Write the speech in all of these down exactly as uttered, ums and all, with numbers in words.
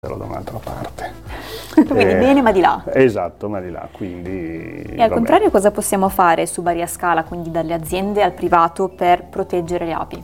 da un'altra parte. Quindi eh, bene ma di là. Esatto, ma di là, quindi... E al vabbè. contrario cosa possiamo fare su varia scala, quindi dalle aziende al privato, per proteggere le api?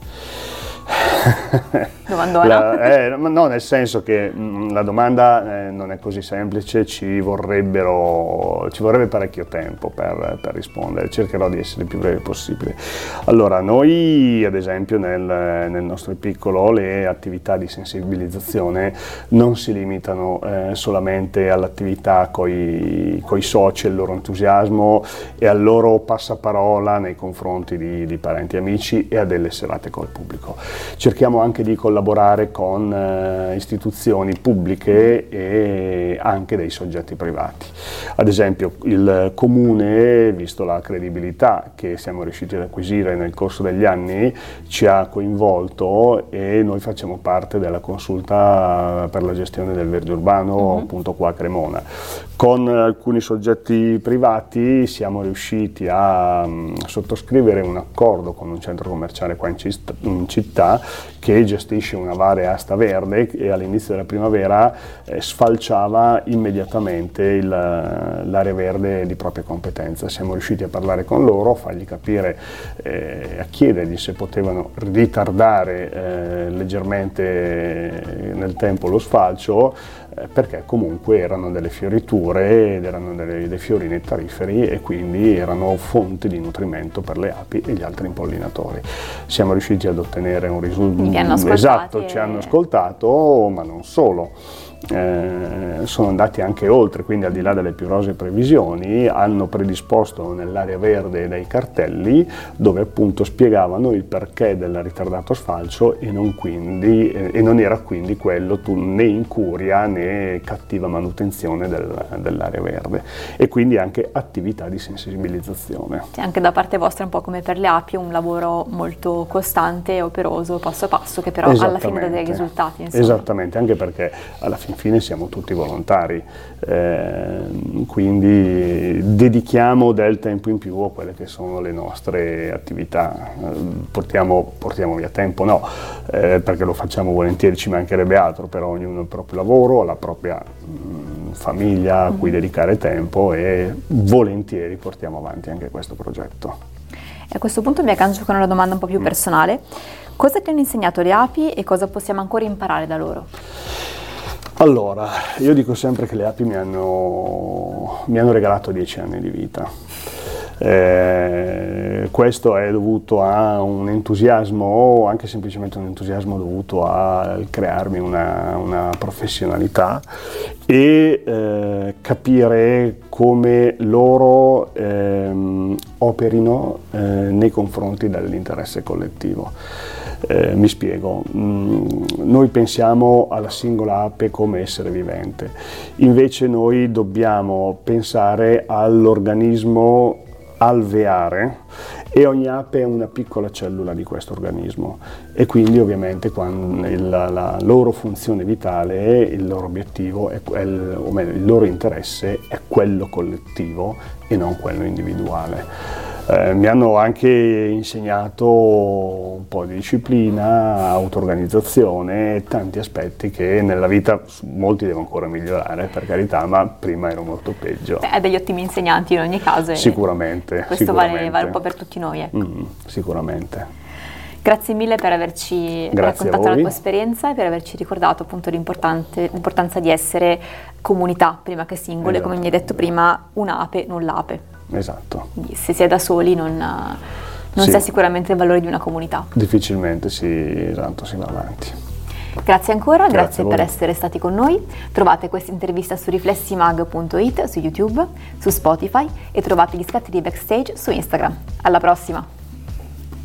Domandona. La, eh, no, nel senso che mh, la domanda eh, non è così semplice, ci vorrebbero ci vorrebbe parecchio tempo per, per rispondere, cercherò di essere il più breve possibile. Allora, noi ad esempio nel, nel nostro piccolo le attività di sensibilizzazione non si limitano eh, solamente all'attività coi, coi soci, al loro entusiasmo e al loro passaparola nei confronti di, di parenti e amici e a delle serate col pubblico. Cerchiamo anche di collaborare con eh, istituzioni pubbliche e anche dei soggetti privati. Ad esempio il Comune, visto la credibilità che siamo riusciti ad acquisire nel corso degli anni, ci ha coinvolto e noi facciamo parte della consulta per la gestione del verde urbano, mm-hmm. appunto qua a Cremona. Con alcuni soggetti privati siamo riusciti a um, sottoscrivere un accordo con un centro commerciale qua in, cist- in città che gestisce una varia asta verde e all'inizio della primavera eh, sfalciava immediatamente il, l'area verde di propria competenza. Siamo riusciti a parlare con loro, a fargli capire, eh, a chiedergli se potevano ritardare eh, leggermente nel tempo lo sfalcio, eh, perché comunque erano delle fioriture ed erano delle, dei fiori nettariferi e quindi erano fonte di nutrimento per le api e gli altri impollinatori. Siamo riusciti ad ottenere un risultato. Esatto, e... ci hanno ascoltato, ma non solo. Eh, sono andati anche oltre, quindi al di là delle più rosee previsioni hanno predisposto nell'area verde dei cartelli dove appunto spiegavano il perché del ritardato sfalcio e non, quindi, eh, e non era quindi quello tu, né incuria né cattiva manutenzione del, dell'area verde, e quindi anche attività di sensibilizzazione. Sì, anche da parte vostra, un po' come per le api, un lavoro molto costante e operoso, passo a passo, che però alla fine dà dei risultati, insomma. Esattamente, anche perché alla fine infine siamo tutti volontari, eh, quindi dedichiamo del tempo in più a quelle che sono le nostre attività. Portiamo, portiamo via tempo, no, eh, perché lo facciamo volentieri, ci mancherebbe altro, però ognuno ha il proprio lavoro, ha la propria mh, famiglia a cui dedicare tempo e volentieri portiamo avanti anche questo progetto. E a questo punto mi aggancio con una domanda un po' più personale. Cosa ti hanno insegnato le api e cosa possiamo ancora imparare da loro? Allora, io dico sempre che le api mi hanno, mi hanno regalato dieci anni di vita. Eh, questo è dovuto a un entusiasmo, o anche semplicemente un entusiasmo dovuto a crearmi una, una professionalità e eh, capire come loro ehm, operino eh, nei confronti dell'interesse collettivo. Eh, mi spiego, mm, noi pensiamo alla singola ape come essere vivente, invece noi dobbiamo pensare all'organismo alveare e ogni ape è una piccola cellula di questo organismo e quindi ovviamente quando il, la, la loro funzione vitale, il loro obiettivo, è quel, o meglio il loro interesse è quello collettivo e non quello individuale. Eh, mi hanno anche insegnato un po' di disciplina, auto-organizzazione, tanti aspetti che nella vita molti devo ancora migliorare, per carità, ma prima ero molto peggio. Beh, hai degli ottimi insegnanti in ogni caso. Sicuramente. Questo sicuramente. Vale, vale un po' per tutti noi. Ecco. Mm, sicuramente. Grazie mille per averci Grazie raccontato la tua esperienza e per averci ricordato appunto l'importanza di essere comunità prima che singole, esatto. Come mi hai detto prima, un'ape non l'ape. Esatto. Quindi se si è da soli non, non sì. si ha sicuramente il valore di una comunità. Difficilmente si, esatto, si va avanti. Grazie ancora, grazie, grazie per essere stati con noi. Trovate questa intervista su riflessimag punto it, su YouTube, su Spotify e trovate gli scatti di backstage su Instagram. Alla prossima!